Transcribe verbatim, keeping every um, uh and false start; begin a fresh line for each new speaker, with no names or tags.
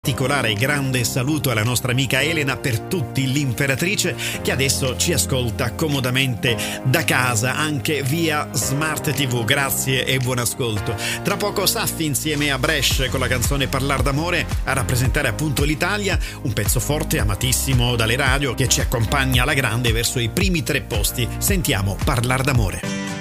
Particolare grande saluto alla nostra amica Elena, per tutti l'Imperatrice, che adesso ci ascolta comodamente da casa anche via Smart tivù. Grazie e buon ascolto. Tra poco Saffi insieme a Bresh con la canzone Parlar d'amore a rappresentare appunto l'Italia, un pezzo forte amatissimo dalle radio che ci accompagna alla grande verso i primi tre posti. Sentiamo Parlar d'amore.